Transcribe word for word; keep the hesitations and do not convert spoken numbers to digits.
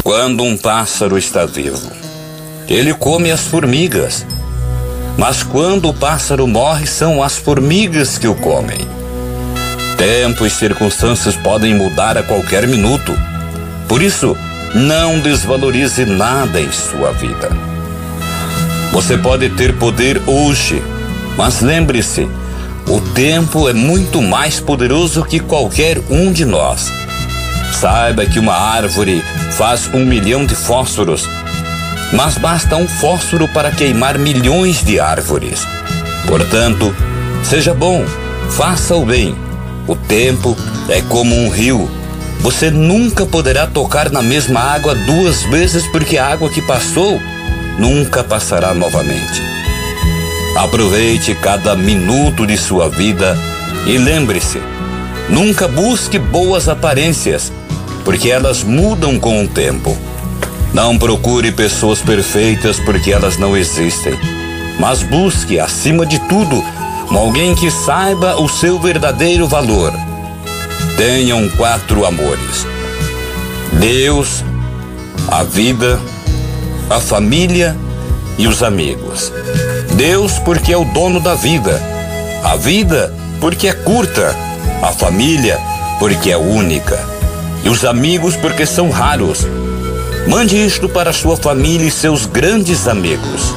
Quando um pássaro está vivo, ele come as formigas. Mas quando o pássaro morre, são as formigas que o comem. Tempo e circunstâncias podem mudar a qualquer minuto. Por isso, não desvalorize nada em sua vida. Você pode ter poder hoje, mas lembre-se, o tempo é muito mais poderoso que qualquer um de nós. Saiba que uma árvore faz um milhão de fósforos, mas basta um fósforo para queimar milhões de árvores. Portanto, seja bom, faça o bem. O tempo é como um rio. Você nunca poderá tocar na mesma água duas vezes, porque a água que passou nunca passará novamente. Aproveite cada minuto de sua vida e lembre-se, nunca busque boas aparências, porque elas mudam com o tempo. Não procure pessoas perfeitas, porque elas não existem. Mas busque, acima de tudo, alguém que saiba o seu verdadeiro valor. Tenham quatro amores: Deus, a vida, a família e os amigos. Deus porque é o dono da vida. A vida porque é curta. A família porque é única. E os amigos porque são raros. Mande isto para sua família e seus grandes amigos.